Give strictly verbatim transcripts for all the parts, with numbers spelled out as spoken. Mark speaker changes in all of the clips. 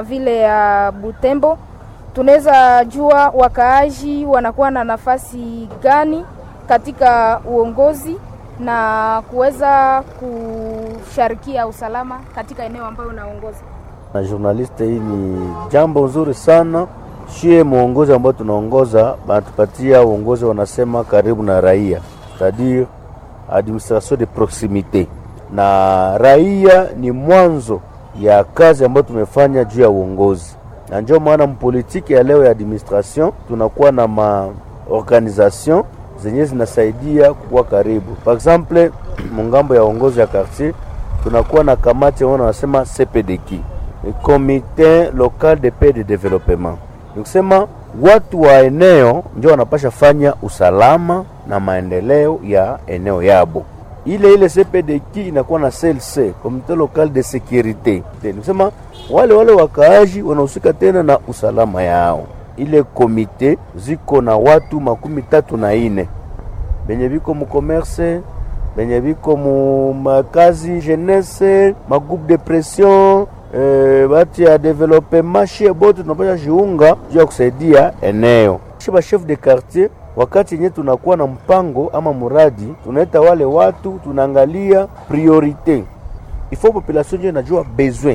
Speaker 1: vile ya Butembo. Tunaweza jua wakaaji wanakuwa na nafasi gani katika uongozi na kuweza kusharikia usalama katika eneo ambayo unaongoza.
Speaker 2: Na journaliste, hii ni jambo nzuri sana. Shie muongozi ambao tunaongoza banatupatia uongozi wanasema karibu na raia, c'est-à-dire administration de proximité. Na raia ni mwanzo ya kazi ambayo tumefanya juu ya uongozi. Na ndio maana mpolitiki ya leo ya administration tunakuwa na ma organisation zenye zinasaidia kuwa karibu. Par exemple, mungambo ya uongozi ya quartier tunakuwa na kamati wana wanasema C P D K, Comité local de paix de développement. Nikusema watu wa eneo ndio wanapasha fanya usalama na maendeleo ya eneo yabo. Ile ile C P D K inakuwa na C L C, Comité local de sécurité. Nikusema wale wale wakaaji wanahusika tena na usalama yao. Ile komite ziko na watu makumi tatu na ine benye biko mu commerce, benye biko mu makazi jeunesse, ma groupe de pression, eh, bati ya development, shie bote tunapasha jiunga juu ya kusaidia eneo. Shiba chef de quartier, wakati nye tunakuwa na mpango ama muradi, tunaita wale watu, tunaangalia priorite. Ifo population je najua besoin,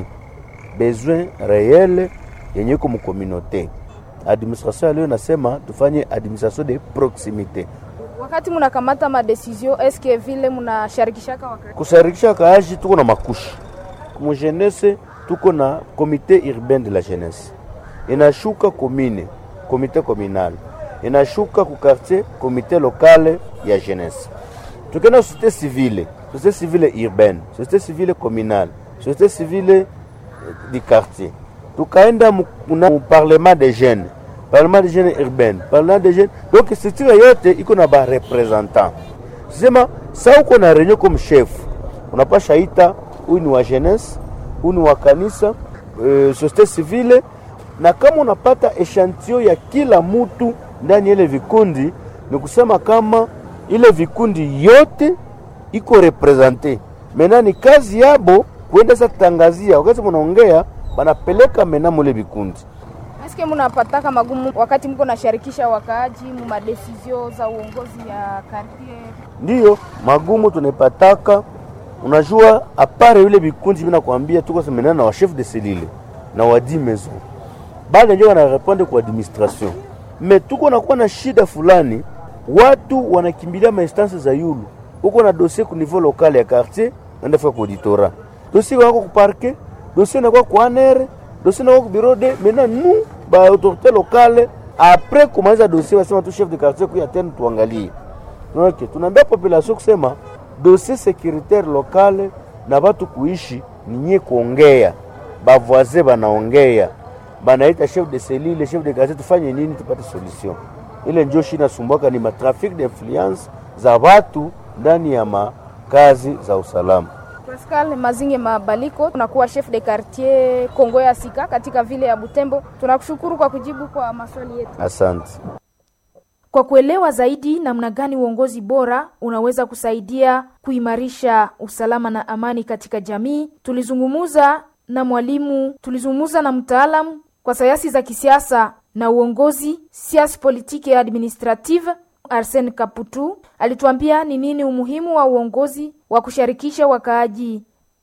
Speaker 2: besoin réel yenye iko mu communauté. Administration leo nasema tufanye administration de proximité.
Speaker 1: Wakati mnakamata ma decision, est-ce que vile mnasharikishaka wakati?
Speaker 2: Kusharikisha kaaji tuko na makushi. Mu jeunesse tuko na comité urbain de la jeunesse. Inashuka commune, comité communal. Inashuka ku quartier, comité local ya jeunesse. Tukena société civile, société civile urbaine, société civile communale, société civile du quartier. Tukaenda mu parlement des jeunes, parlement des jeunes urbains, parlement des jeunes. Donc structure yote iko na ba representant. Sema sa uko na réunion comme chef, unapasha ita huyu ni wa jeunesse, huyu ni wa kanisa, euh, société civile, na kama unapata echantio ya kila mtu ndani ile vikundi, ni kusema kama ile vikundi yote iko represente. Mena ni kazi yabo kuenda sa tangazia, wakati mnaongea banapeleka mena mule vikundi.
Speaker 1: Eske mnapataka magumu wakati mko nasharikisha wakaaji mu ma decision za uongozi ya quartier?
Speaker 2: Ndio, magumu tunapataka. Unajua apare yule vikundi mimi nakwambia tuko semena na wa chef de cellule na wa dix maison. Baada ndio wana répondre kwa administration. Mais tuko na kuwa na shida fulani, watu wanakimbilia ma instances za yulu. Uko na dossier ku niveau local ya quartier, nenda fa auditorat. Dossier wako ku parquet, dossier na kwa kwa aner, dossier na kwa bureau de, maintenant nous ba autorité locale après kumaliza dossier wasema tu chef de quartier ku atteindre tuangalie. Donc tunaambia population kusema dossier sécuritaire local na watu kuishi ni nye kuongea. Ba voisin banaongea. Banaita chef de cellule, chef de quartier, tufanye nini tupate solution. Ile njoo shina sumbuka ni matrafik de influence za watu ndani ya makazi za usalama.
Speaker 1: Pascal Mazinge Mabaliko, tunakuwa chef de quartier Kongo ya Sika katika vile ya Butembo. Tunakushukuru kwa kujibu kwa maswali yetu.
Speaker 2: Asante.
Speaker 1: Kwa kuelewa zaidi namna gani uongozi bora unaweza kusaidia kuimarisha usalama na amani katika jamii, tulizungumuza na mwalimu, tulizungumuza na mtaalamu kwa sayansi za kisiasa na uongozi, siasa politiki ya administrative, Arsene Kaputu. Alituambia ni nini umuhimu wa uongozi wa kushirikisha wakaaji.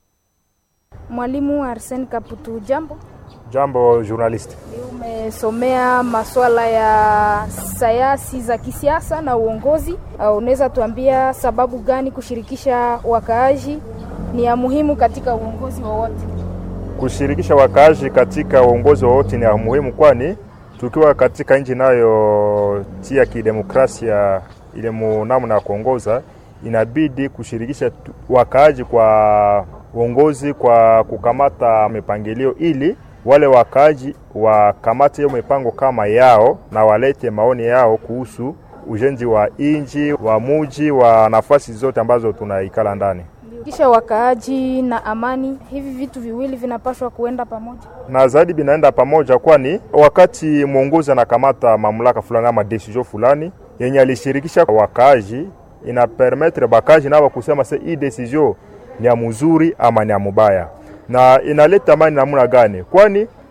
Speaker 1: Mwalimu Arsene Kaputu, jambo.
Speaker 3: Jambo journalist.
Speaker 1: Umesomea masuala ya sayansi za kisiasa na uongozi. Uh, unaweza tuambia sababu gani kushirikisha wakaaji ni ya muhimu katika uongozi wowote?
Speaker 3: Kushirikisha wakaaji katika uongozi wowote ni ya muhimu, kwani tukiwa katika nchi nayo tia kidemokrasia ile namna ya kuongoza, inabidi kushirikisha wakaaji kwa uongozi, kwa kukamata mipangilio ili wale wakaaji wakamate hiyo mipango kama yao na walete maoni yao kuhusu ujenzi wa inji, wa muji, wa nafasi zote ambazo tunaikala ndani.
Speaker 1: Kisha wakaaji na amani, hivi vitu viwili vinapaswa kuenda pamoja.
Speaker 3: Na zaidi binaenda pamoja, kwani wakati muongozi anakamata mamlaka fulani ama decision fulani yenye alishirikisha wakaaji, ina permettre bakaji nao kusema se hii decision ni ya mzuri ama ni ya mbaya. Na inaleta amani namna gani? Kwani